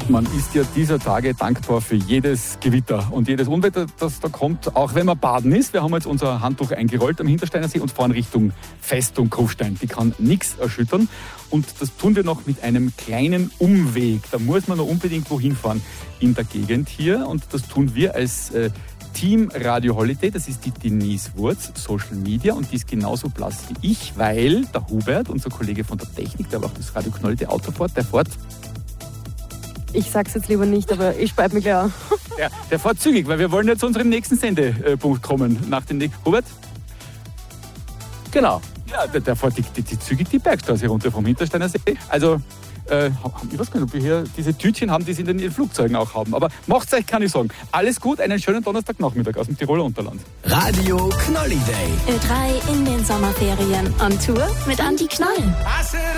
Man ist ja dieser Tage dankbar für jedes Gewitter und jedes Unwetter, das da kommt, auch wenn man baden ist. Wir haben jetzt unser Handtuch eingerollt am Hintersteiner See und fahren Richtung Festung Kufstein. Die kann nichts erschüttern und das tun wir noch mit einem kleinen Umweg. Da muss man noch unbedingt wohin fahren in der Gegend hier und das tun wir als Team Radio Holiday. Das ist die Denise Wurz, Social Media, und die ist genauso blass wie ich, weil der Hubert, unser Kollege von der Technik, der aber auch das Radio Knollte Auto fährt, der fährt... Ich sag's jetzt lieber nicht, aber ich speib mich gleich an. Der fährt zügig, weil wir wollen ja zu unserem nächsten Sendepunkt kommen. Nach dem nächsten. Hubert? Genau. Ja, der fährt die zügig die Bergstraße runter vom Hintersteiner See. Also, ich weiß gar nicht, ob wir hier diese Tütchen haben, die sie in den Flugzeugen auch haben. Aber macht's euch keine Sorgen. Alles gut, einen schönen Donnerstagnachmittag aus dem Tiroler Unterland. Radio Knolli Day. Ö3 in den Sommerferien. On Tour mit Andi Knoll.